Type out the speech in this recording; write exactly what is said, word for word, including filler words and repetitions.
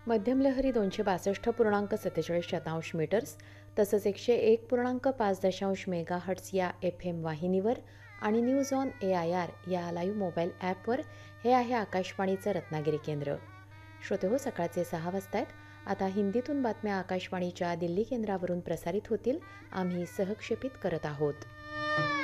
मध्यम लहरी दोनशे बासष्ट पूर्णांक सत्तेचाळीस शतांश मीटर्स तसंच एकशे एक पूर्णांक पाच दशांश मेगा हर्ट्स या एफ एम वाहिनीवर आणि news on A I R या लाईव्ह मोबाईल ॲपवर हे आहे आकाशवाणीचं रत्नागिरी केंद्र. श्रोते हो, सकाळचे सहा वाजता आहेत. आता हिंदीतून बातम्या आकाशवाणीच्या दिल्ली केंद्रावरून प्रसारित होतील. आम्ही सहक्षेपित करत आहोत.